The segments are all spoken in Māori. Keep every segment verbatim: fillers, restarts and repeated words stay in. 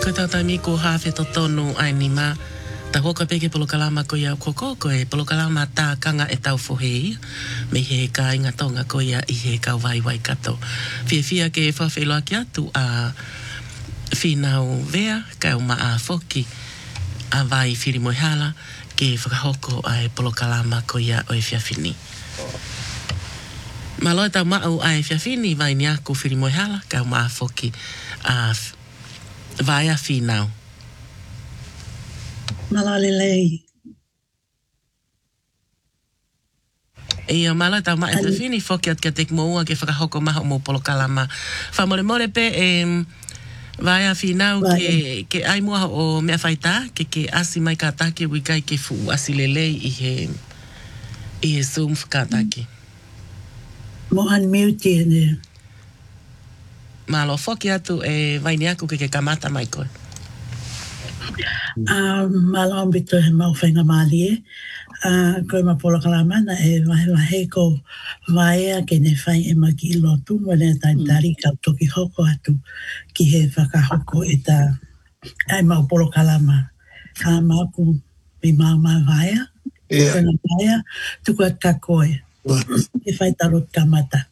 Ko tata mi ko hawhi to tonu ai ni ma. Ta hoka peke polokalama ko ia koko ko e polokalama tā kanga e tau fohei. Me he ka inga tonga ko ia i he ka wai wai kato. Fia fia ke whawhiloa ki atu a whinau vea ka uma a foki a vai whiri moihala ke whakahoko ai polokalama ko ia o e whiawhini. Maloi tau mau ai whiawhini vai ni aku whiri moihala ka uma a foki a vai a whinau. Malale lei. Ia maloi tau mai e whini foki at ka tek moua ke whakahoko maha mo polokalama. Whamore more pe e vai a whinau ke, ke ai mua o mea whaita ke ke asi mai ka take wikai ke fu asi lelei i he i he Zoom whakataki. Mo unmute ne. Malo foki atu e vai ni aku ke ke kamata mai koe. Um, malo ambito he mau whainga mali e. Uh, koe ma polokalama na e wahe wahe ko vaea ke ne whai e maki i lotu mo ne taitari ka toki hoko atu ki he whakahoko e ta ai mau polokalama. Ka māku mi mau mai vaea. Yeah. Koe na vaea tuku at ka koe. E whai tarot ka mata.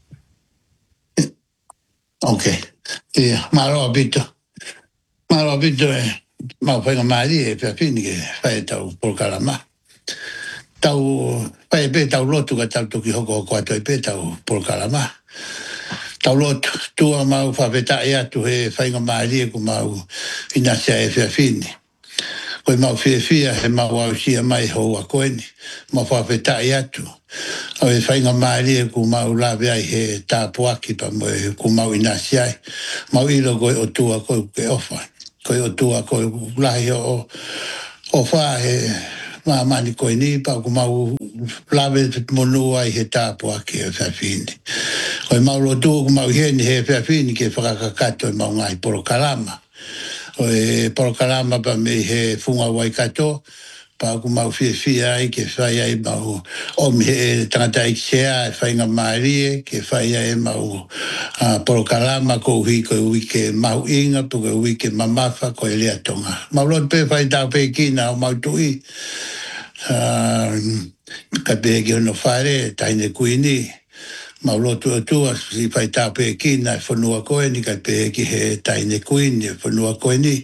Okay. Yeah. Malo ambito. Malo ambito e mau whainga mali e pia pini ke whai tau polokalama. Tau, pai pe tau lotu ka tau toki hoko hoko ato e pe tau polokalama. Tau lotu, tua mau whaweta e atu he whainga maari e ku mau inasia e whiawhini. Koe mau whiawhia he mau au sia mai hou a koeni. Mau whaweta e atu. Au e whainga maari e ku mau lawe ai he tāpuaki pa mo e ku mau inasia e. Mau ilo koe o tua koe ke ofa. Koe o tua koe lahi o o wha he ma mani koe ni pa ku mau lawe monu ai he tāpuaki e whiawhini. Koe mau lotu ku mau heni he whiawhini ke whakakakato e mau ngai polokalama. Koe polokalama pa me he funga wai kato pa ku mau whiawhia ai ke whai ai mau omi he tangata i sea e whainga maari ke whai ai mau uh, polokalama ko hui koe wike mau inga pu koe wike mamafa koe lea tonga. Mau lot pe whai tau pe kina o mau tui uh, ka pe ki hono whare taine kuini mau lotu o tua si whai tau pe kina e whanua koe ni ka pe ki he taine kuini e whanua koe ni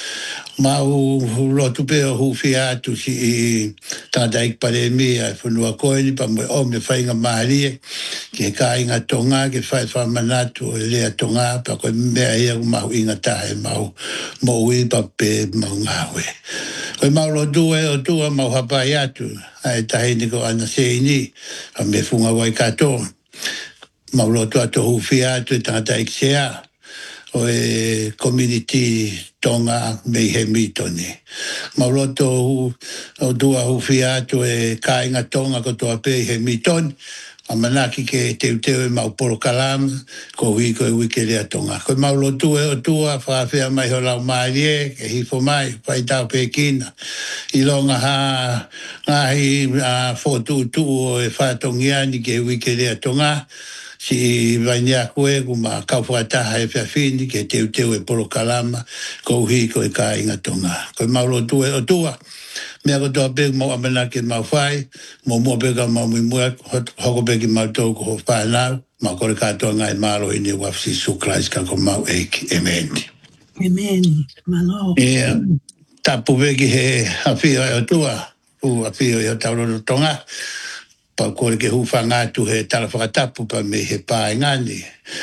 mau lotu pe o huwhi atu si i tangata ik pare mea e whanua koe ni pa mo o me whainga maari ke ka inga tonga ke whai whamanatu e lea tonga pa koe mea ea mahu inga tae mau mo ui pa pe mau ngawe. Koe mau lotu e o tua mau hapai atu ai tahe ni ko ana seini a me funga wai kato mau lotu atu huwhi atu e tangata ik sea o e community tonga me he mitoni. Mau lotu o tua huwhi atu e ka inga tonga ko toa pe he mitoni a manaki ke teu teu e mau polokalama ko hui ko e wike lea tonga. Koe mau lotu e o tua whawhia mai ho lau maari e ke hifo mai whai tau pe kina. I longa ha ngahi a whotu tu o e whatongiani ke wike lea tonga si vainia koe ku ma kauwhataha e whiawhini ke teu teu e polokalama ko hui ko e ka inga tonga. Koe mau lotu e o tua mea ko toa pēk mau amana ke mau whai, mau mua pēka mau mimua, hoko pēki mau tō ko whānau, mau kore katoa ngai mālo ini wafsi sukrais ka ko mau eiki. Amen. Amen. Malo. Ia, tapu pēki he hawhio e o tua, hu hawhio e o tauroro tonga, pa kore ke hufangatu he tala whakatapu pa me he pāingani,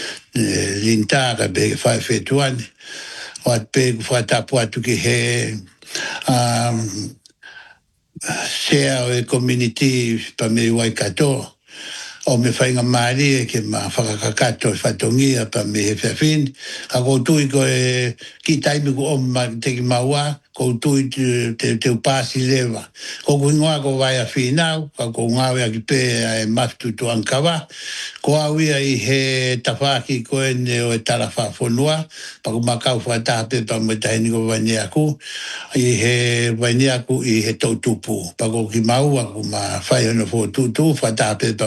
lintaka pēki whai whetuani, o at pēku whatapu atu ki he um, sea o e community pa me wai kato o me whainga maari e ke ma whakakakato e whatongia pa me he whiawhini a koutui ko e ki taimi ko o ma te ki maua koutui te te upasi lewa ko kuingoa ko vai a whinau ka ko ngawe a ki pe e maftu tu ankawa ko awia i he tawhaki ko e ne o e tala whafonua pa ko makau whatape pa me tahini ko vani aku i he vani aku i he tautupu pa ko ki maua ko ma whai ono fo tutu whatape pa mo e po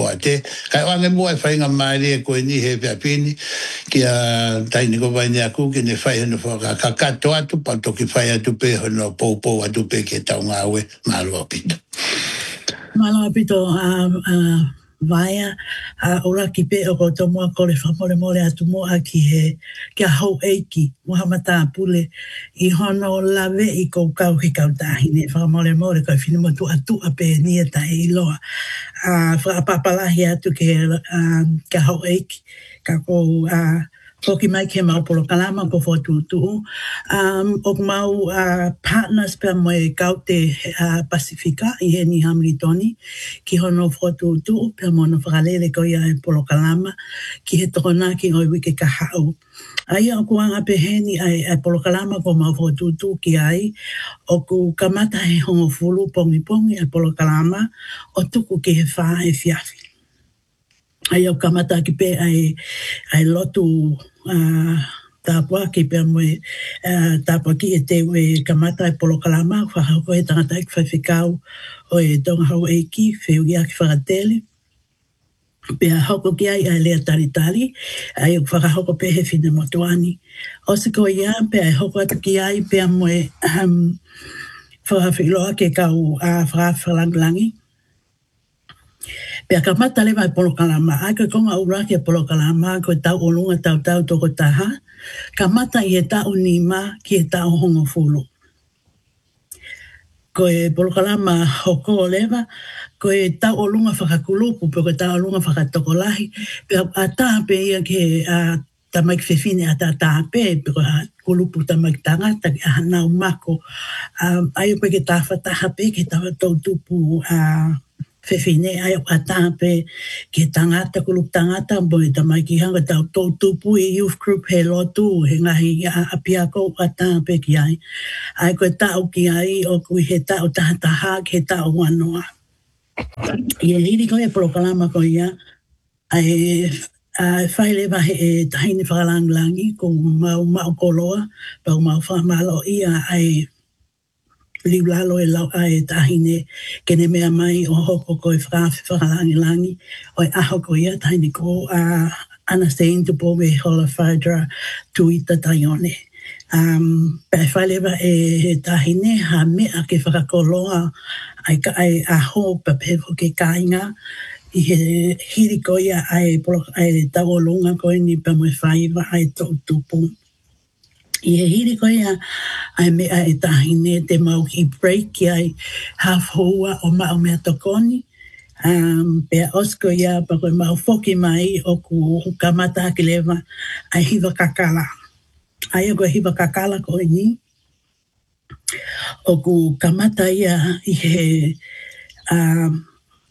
a te. Kai wange mua e whainga maari e koe ni he pia pini ki a taini ko vai ni aku ki ne whai hano whaka kakato atu pa toki whai atu pe hono pou pou atu pe ke tau ngā ue Māloa Pito. Māloa Pito a uh, vaia a ora ki pe o ko tomua kore whamore more atu moa ki he ki a hau eiki Muhamata Pule i hono lawe i kou kau ki kau tahine whamore more kai whinuma tu atu a pe nia ta e iloa a whaapapalahi atu ke um, ki a hau eiki ka kou a Poki mai ke mau polo kalama ko fotu tu um o mau uh, partners pe mo e kaute uh, Pasifika i he ni Hamiltoni ki hono fotu tu pe mo no fralele ko ia e polo kalama ki he tokona ki ngoi wike ka hau ai o kuanga pe he ni ai e polo kalama ko mau fotu tu ki ai o ku kamata he hongo fulu pongi pongi e polo kalama o tuku ki he wha e fiafi ai o kamata ki pe ai ai lotu uh, tāpua ki pe moe uh, tāpua ki e te ue kamata e polo kalama whakako e tangata ki whaiwhikau o e tonga hau eiki whiu ia ki whakatele pe a hoko ki ai ai lea tari tari ai o whakahoko pe he whina motuani o se ko ia pe ai hoko atu ki ai pe a moe um, whakawhiloa ke kau a uh, whakawhalanglangi Pea ka mata lewa e polo kalama, ai ka konga ura ki e polo kalama, ko e tau olunga tau tau toko taha, ka mata i e tau nima ki e tau hongo fulu. Ko e polo kalama hoko lewa, ko e tau olunga whakakulupu, pe ko e tau olunga whakatokolahi, pea a tāpe ia ke a tamaik whewhine a tā tāpe, pe ko a kulupu tamaik tangata ki a hanau mako, um, ai o pe ke tāwhataha pe ke tawa tau tupu a Whewhine ai o atape ke tangata kulup tangata mo e tamai ki hanga tau tau tupu i youth group he lotu he ngahi a apiako atape ki ai. Ai koe tau ki ai o kui he tau tahataha ki he tau wanoa. I e hiri koe e prokalama koe ia ai whailewa he e tahine whakalanglangi ko mau mau koloa pau mau whamalo ia ai liulalo e lau ai tahine kene mea mai o hoko ko e whakawhi whakalangi langi o e aho ko ia tahine ko a Anastasia Tupo me Hola Whaidra Tuita Taione. Um, pe whailewa e he tahine ha mea ke whakakoloa ai ka ai aho pa pepo ke kainga i he hiri ko ia ai, ai tawolunga ko ni pa mo whaiva ai tau tupu. I he hiri koe a ai mea e tahine te mau ki break ki ai half hoa o mao mea tokoni. Um, pea osko ia pa koe mau foki mai o ku kamata ki lewa ai hiwa kakala. Ai o koe hiwa kakala koe ni. O ku kamata ia i he um,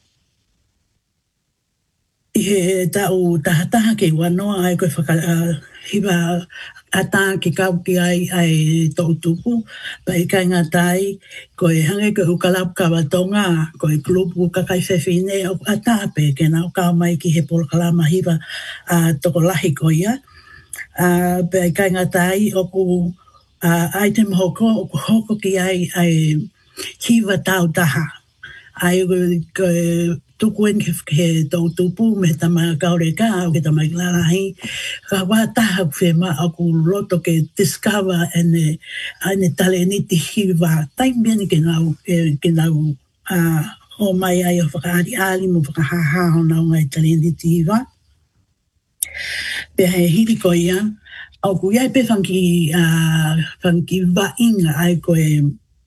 i he tau tahataha ke wanoa ai koe whaka uh, hiwa ata ki kau ki ai ai tau tupu, pa i kai ngā tai, ko e hange ko ukalap kawatonga, ko e klupu kakai whewhine o ata pe, ke nau kau mai ki he polo kalama hiwa uh, toko lahi ko ia. Uh, pa i kai ngā tai, o ku uh, item hoko, o ku hoko ki ai ai hiwa tau taha. Ai ko e tukuen ke tau tupu me tama kaore ka o ke tama lalahi ka wa taha whema o ku loto ke discover ene ane tale niti hiwa taimbiani ke nau ke nau uh, o mai ai o whakaari ali mo whakahaha o nau ngai tale niti hiwa pe he hiri ko ia o ku iai pe whanki uh, whanki wa inga ai ko e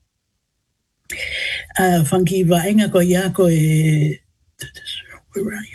uh, whanki wa inga ko ia ko e where are you?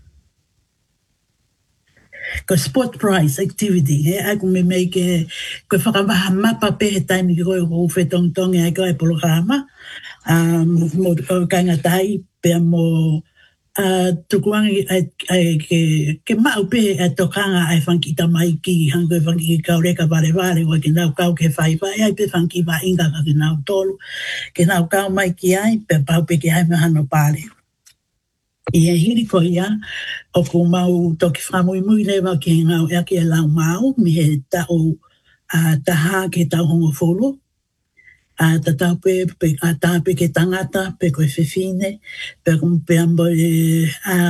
Ko sport prize activity, he ai ko me me ke ko whakamaha mapa pe he taimi ki koe ko whetong tongi ai koe polo kalama um, mo kainga tai pe mo uh, tukuangi ai, ai ke, ke mau pe e tokanga ai whanki tamai ki hango whanki ki kaureka vare vare o ke nau kau ke whai whai ai pe whanki wa inga ka ke nau tolu ke nau kau mai ki ai pe pau pe ki ai me hano pare. I e hiri ko ia, o ku mau toki whamui mui lewa ki ngau ea ki e lau mau, mi he tau uh, taha ke tau hongo fulu, uh, ta tau pe, a tau pe ke tangata, pe koe whewhine, pe kum pe ambo e uh,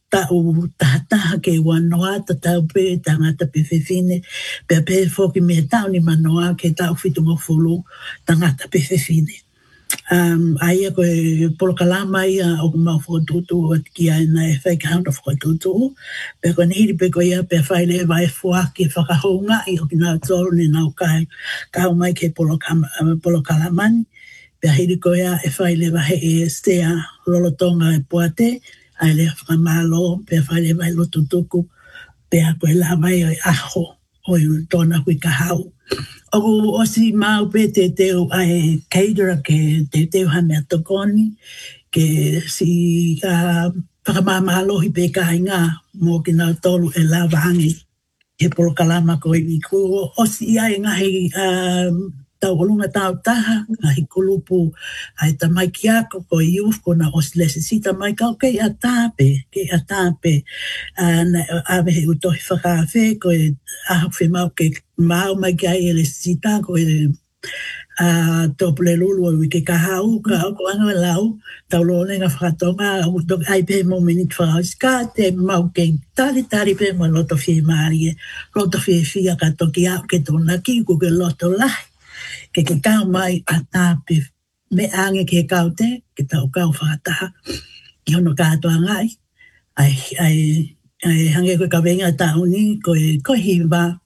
ta u tahataha ke wanoa ta tau pe tangata pe fefine pe pe foki me tau ni manoa ke tau fitu mo fulu tangata pe fefine. Um, aia ko e polokalama ia o mau whakatutu at ki ai na e whaikauna whakatutu pe ko nihiri pe ko ia pe whaile vai fua ki whakahonga i o ki nā tolu ni nau kai kau mai ke polokalamani pe hiri ko ia e whaile vai e stea lolotonga e puate ai le whakamalo pe whaile vai lotutuku pe a koe la vai o aho o i tōna kui kahau. Oku osi mau pe te teo ai caterer ke te teo hame atokoni ke si uh, whakamamalohi pe kainga mō ki nā tolu e la vangi he polokalama ko i ko osi ai ngahi um, tau olunga tau taha, ngahi kulupu ai tamai ki ako ko i uf ko na osi lesi si tamai kau kei a tāpe, kei a tāpe uh, na ave he utohi whakawhe ko e aho whi mau ke mau mai ki ai e lesi si tā ko e uh, tōpule lulu o wike kahau ka o ko anga lau tau lo lenga whakatonga o tok ai pe mo minit whakauska te mau ke tari tari pe mo loto whi maari e loto whi whia ka toki au ke tōna ki ku ke loto lahi ke ke kau mai a tāpe me ange ke kau te, ke tau kau whakataha, ki hono kātua ngai, ai, ai, ai hange koe ka venga tauni, koe ko hiwa,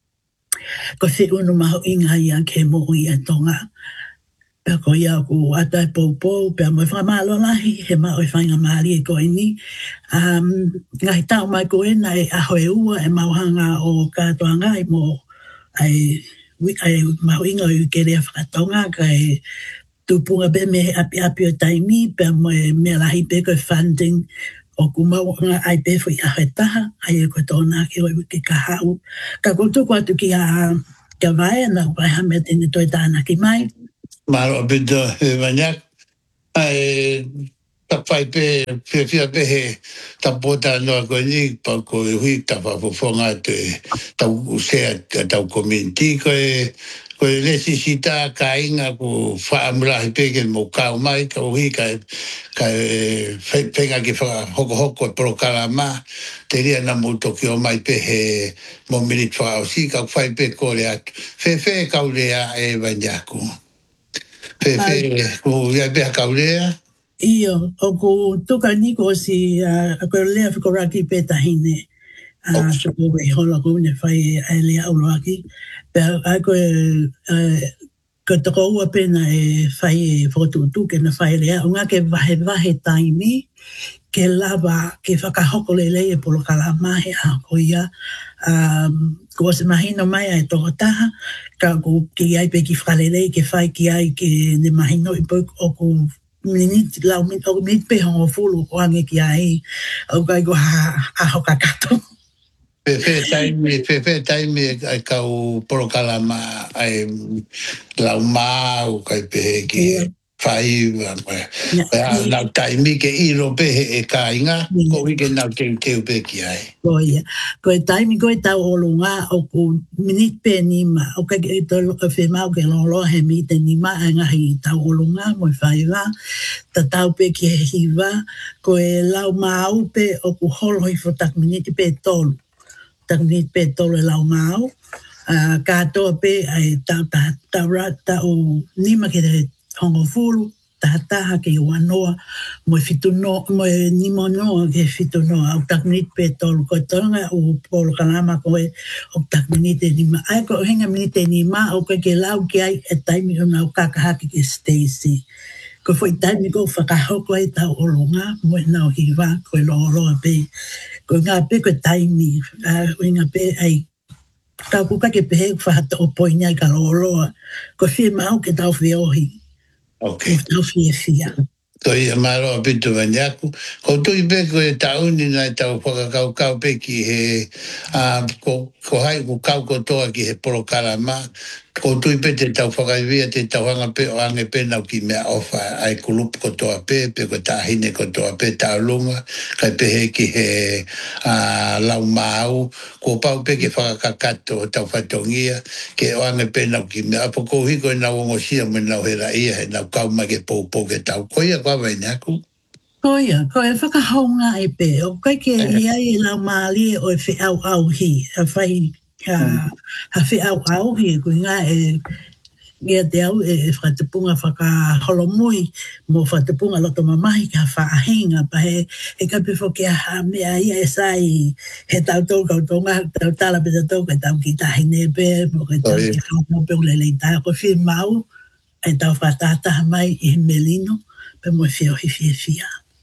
ko se unu maho inga ia ke mo ia tonga, pe ko ia ku atai poupou, pe mo whamalo lahi, he ma oi whainga maari e koe ni, um, ngai tau mai koe na e aho e ua, e mauhanga o kātua ngai mo, ai, ai mau inga i ke rea whakatonga ka e tupunga be me api api o taimi pe mo e me lahi pe koe funding o kumau nga ai pe fui ahe taha ai e koe tōna ki oi ke kahau ka koutuku atu ki a kia vai na vai hame tini toi tāna ki mai Maro bido he manyak ai ta fai pe pe pe pe he ta bota no ko ni pa ko hui ta fa fo fonga te ta se ta community ko ko le si sita ka inga ko fa amra pe ke mo ka mai ka hui ka ka fe pe ka ke fa hoko hoko pro kalama te ria na mo to ki o mai pe he mo minit fa o si ka fai pe ko le fe fe ka le e banyaku fe fe ko ya be ka le Iyo, o ku tuka ni ko si a ko lea ko raki pe tahine. Ah, so ko e hola ko ne fai e lea o raki. Pe a ko ko to ko ua pena e fai e fotu tu ke na fai lea unga ke vahe vahe taimi ke lava ke whakahoko lele e polo kalama he a ko ia um, ko se mahino mai e toko taha ka ko ki ai pe ki whalele ke fai ki ai ke ne mahino i po o ku minit lau min o minit pe hongo fulu o ange ki ai o kai go ha ha hoka kato pe pe taimi pe pe taimi ai ka u polo kalama ai lau ma o kai pe ki fai va na taimi ke i ro pe e ka inga ko i ke na te te pe ki ai ko ia ko taimi ko ta o lunga o ku minit pe ni ma o kai to lo fe ma ke lo lo he mi te ni ma nga hi ta o lunga mo fai va ta tau pe ki hiva ko e lau mau pe o ku holo i fo tak minit pe tolu tak minit pe tolu lau mau a ka to pe ai ta ta ta ra ta o ni ma ke hongo fulu ta ta ke wanoa mo fitu no mo ni mo no ke fitu no au tak minit pe tolu ko tonga o polo kalama ko o tak minit ni ma ai ko henga minit ni ma o ke lau ke ai e taimi ona o ka ka ke Stacy ko foi taimi ko whakahoko e tau olonga mo na o hiwa ko lo lo pe ko ngā pe ko taimi ko ngā pe ai ka kuka ke pe whahata o poinia i ka lo lo ko fie mau ke tau whiohi okay tau fie fia ko ia maro a pitu vanyaku ko tui pe ko e tauni na e tau whakakau kau pe ki he uh, ko, ko hai ku kau kotoa ki he polo kalama ko tui pe te tau whakaivia te tau hanga pe o ange pe nau ki mea ofa ai kulupu kotoa pe pe ko tahine kotoa pe tau lunga kai pe he ki he uh, lau mau ko pau pe ke whakakato tau whatongia ke o ange pe nau ki mea apo ko hiko e nau ongosia me nau hera ia he nau kau ma ke pou pou ke tau ko ia kwa vainaku Koia, koe whakahaunga e pe, o kai ke ia i lau maali o e whi au au hi, a whai, a whi au au hi, kui ngā e, ngea te au e whatapunga whakaholomui, mo whatapunga loto mamahi ka whaahinga, pa he, e ka pifo ki a mea ia e sai, he tau tau kau tonga, tau tala pita tau, ka tau ki tahine pe, mo ka tau ki whakamo pe ulelei tā, ko whi mau, e tau whatata mai i melino, pe mo e whio hi whia whia.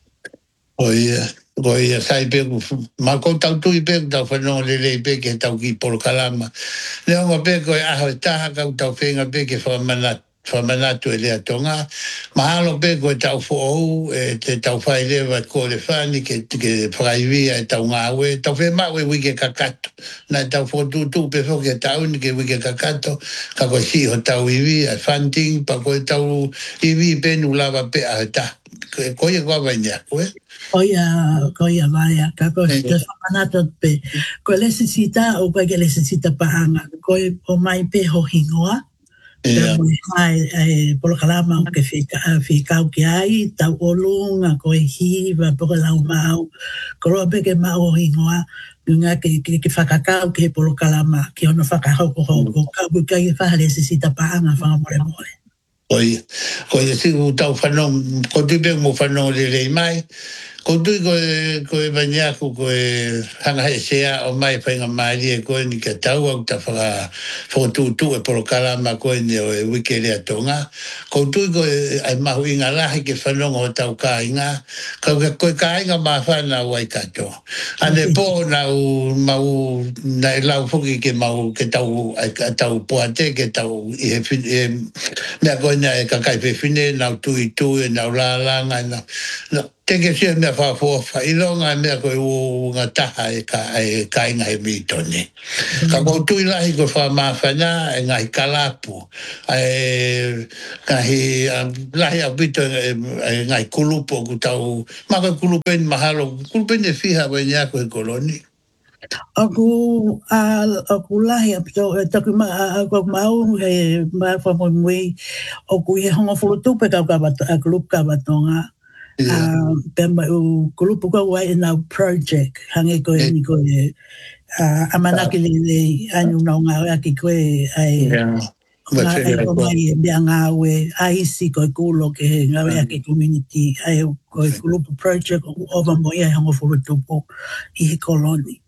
O ia, o ia, sai pe, ma ko tau tui pe, tau whanau lelei pe, ke tau ki polo kalama. Leo ngā pe, ko e aho e taha, kau tau whenga pe, ke whamanat, whamanatu e lea tonga. Mahalo pe, ko e tau whoou, e te tau whai lewa ko le whani, ke, ke whakaiwia e tau ngā ue, tau whe mau e wike kakato. Nai tau whotutu pe whoke e tau ni ke wike kakato, ka koe si ho tau iwi, a funding, pa koe tau iwi pe nu lava pe aho e taha. Koe e kua wainia, koe? Koia, koia vaia, ka koe te whamanata pe. Koe lesisita o koe ke lesisita paanga. Koe o mai pe ho hingoa. Ka mui hai e polokalama o ke whikau ki ai, tau olunga, koe hiwa, pokalau mau. Koroa pe ke mau o hingoa, ngā ke, ke, ke whakakau ke polokalama, ki ono whakahoko hoko. Ka mui kai whaha lesisita paanga whangamore more. Oi, ko e siu tau whanau, ko tupe mo whanau le rei mai, ko tui ko e, ko e banyaku, ko e hanga he sea o mai whainga maari e koe ni ka tau au ta whaka whakotutu e poro kalama koe ni o e wike rea tonga. Ko tui ko e ai mahu inga lahi ke whanau o tau ka inga, ka koe ka inga maa whana wai kato. Ane po na u mau, na e lau whuki ke mau ke tau, tau poate ke tau i he mea koe na e kakai pewhine, nau tui tui, nau la langa, nau teke sia mea whawhawha, i longa mea koe o ngā taha e ka e ka inga he mitone. Ka kou tui lahi koe whamawhana e ngahi kalapu, e ngahi lahi au pito e ngahi kulupo ku tau, ma koe kulupeni mahalo, kulupeni e whiha wai nia koe koloni. Aku aku lahi apito e taku ma aku mau he ma fa mo mui oku he hongo fotu pe ka ka bat group ka batonga um pe ma u group ko wai na project hange ko ni ko e amana ki le anu na nga ki ko e ai nga e ko mai be nga we ai si ko kulo ke nga we ki community ai ko group project over mo e hongo fotu po I koloni.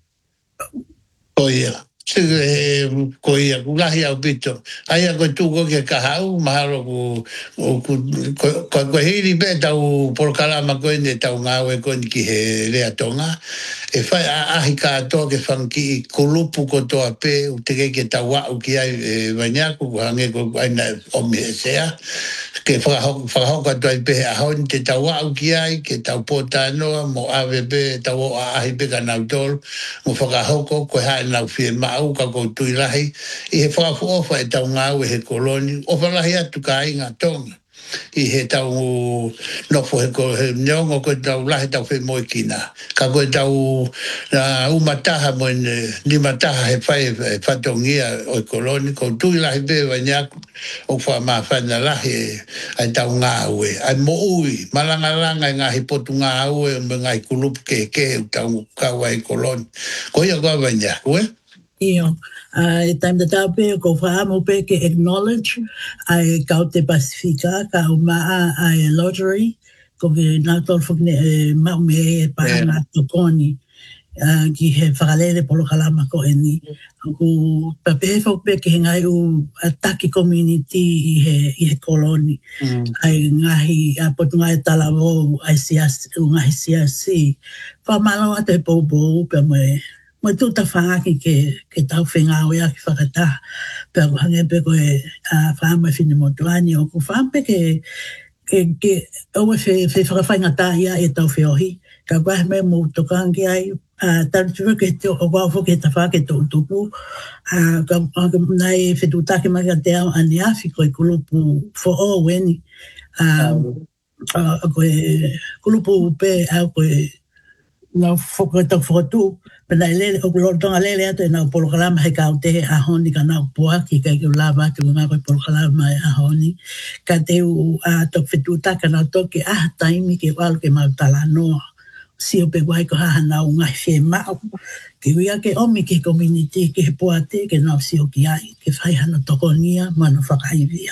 Koia, sige koia, kulahi au pito. Aia koe tuko ke kahau, mahalo ku, koe koe hiri pe tau polokalama koe ne tau ngawe koe ki he rea tonga. E whai a ahi kātoa ke whanki I kulupu ko toa pe, u te kei ke tau wau ki ai e wanyaku, ku hange ko aina omi e sea. Ke whakahoka toi pe a honi te tau wau ki ai, ke tau pōtanoa, mo awe pe, tau o ahi pe ka nau tolu, mo whakahoko, koe hae nau whie mau, ka kou tui lahi, I he whakafu ofa e tau ngāu e he koloni, ofa lahi atu ka inga tonga. I he tau nofo he ko he nyongo ko tau lahi tau whi moi kina. Ka koe tau uh, umataha mo ni mataha he whai e whatongia o koloni, ko tui lahi pe wanyaku o wha maa whana lahi ai tau ngā ue. Ai mo ui, malanga langa ngā hi potu ngā ue me ngā hi kulupu ke ke tau kawa e koloni. Ko ia koa wanyaku, eh? Iyo, ai time da pe ko fa mo pe ke acknowledge ai ka te Pacifica ka ma ai lottery ko ke na to fo ne ma me pa na to koni ki he faralele polo kalama ko eni ku pa pe fo pe ke ngai u ataki community I he I he koloni ai ngahi a potu ngai tala mo ai sias ngahi siasi fa malo ate popo pe me mo tu ta whangaki ke, ke tau whenga o ia ki whakata. Pea ko hange pe koe a whaama whine motuani o ku whaampe ke ke ke oe whe whakawhainga tā ia e tau whiohi. Ka koe me mo tokangi ai a tanu tuwa ke te o wawho ke ta whake tō tupu. A ka nai whetu take maka te au ane awhi koe kulupu fo o weni. A koe kulupu pe au koe na foka ta fotu pena ele o lo tonga lele ate na polo kalama he ka te a honi ka na poa ki ka ki lava tu nga ko polo kalama a honi ka te u a to fitu ta ka na to ki a taimi ke wal ke ma tala no si o pe wai ko ha na u ngai fe ma ki wia ke omi ke community ke poa te ke na si o ki ai ke fai hana tokonia ma no whakaivia.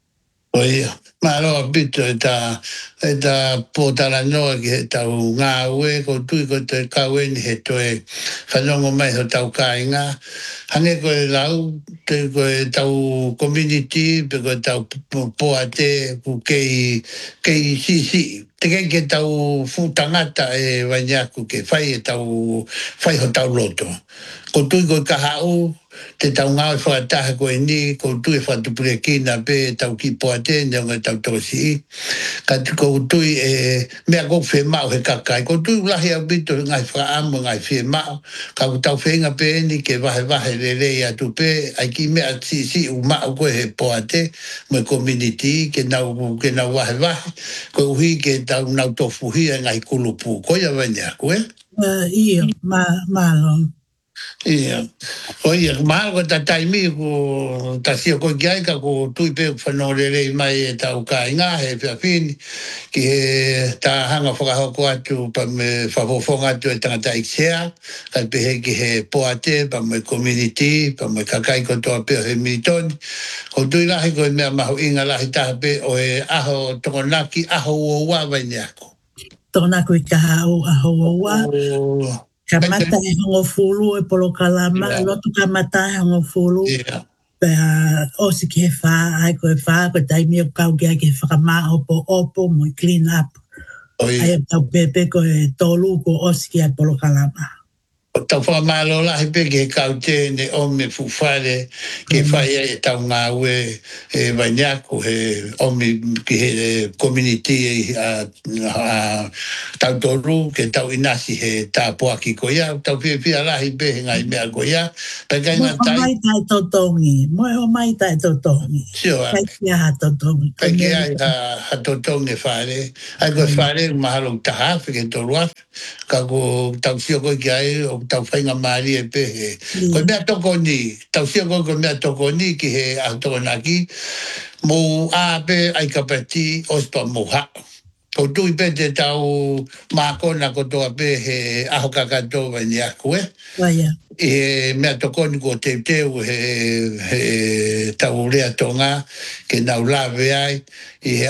Oia, maro bito e ta e ta potala noa ki he tau ngā ue, ko tui ko te kaue ni he toe whanongo mai ho tau kāinga. Hange ko e lau, te ko e tau community, pe ko e tau poa te, ku kei, kei si si. Te kei ke tau futangata e wanyaku ke whai e tau, whai ho tau loto. Ko tui ko e kahau, te tau ngā e whakataha ko e ni, ko tui e whatupure kina pe tau ki poa te, nionga tau tosi. Ka ko tui e mea ko whe mau he kakai. Ko tui ulahi au bito ngai whaamu ngai whe mau. Ka ko tau whenga pe ni ke wahe wahe le rei atu pe, ai ki mea si si u mau ko he poa te, mo community, ke nau, ke nau wahe wahe. Ko uhi ke tau nau tofuhi e ngai kulupu. Ko ia wanya, koe? Uh, ia, ma, ma long. Ia. O ia, maa ko ta taimi ko ta sio ko kiai ka ko tui pe whanorere mai e tau ka inga he whiawhini ki he ta hanga whakahoko atu pa me whafofonga atu e tangata iksea ka pe he ki he poate pa me community pa me kakai ko toa pe he militoni ko tui lahi ko e mea mahu inga lahi taha pe o e aho tokonaki aho ua waini ako. Tokonaki ka hao aho ua. Ka mata e hongo fulu e polo kalama, yeah. Lotu ka mata e hongo fulu. Yeah. Pea osi ki he wha, ai ko e wha, ko taimi o kau kia ki he whakama opo opo mo i clean up. Oh, yeah. Ai e tau pepe ko e tolu ko osi ki e polo kalama. O tau whamalo lahi pe ke kau tēne ome fufare ke whai e tau ngā ue e wainyaku he ome ki he community a, a tau toru ke tau inasi he tā poaki ko ia tau pia pia lahi pe he ngai mea ko ia Mo o mai tai totongi, mo o mai tai totongi. Sio a. Kai kia ha totongi. Kai kia ha totongi whare. Ai ko whare mahalo taha whike torua. Ka ko tau sio ko ki ai o tau whainga maari e pe he. Ko mea toko ni, tau sio ko ko mea toko ni ki he a toko naki. Mo a pe ai kapati ospa moha. Ko tui pe te tau mākona ko toa pe he aho kakatoa ni aku e. Waia. E mea tokoni ko te teu he, he tau rea tonga ke nau lawe ai i he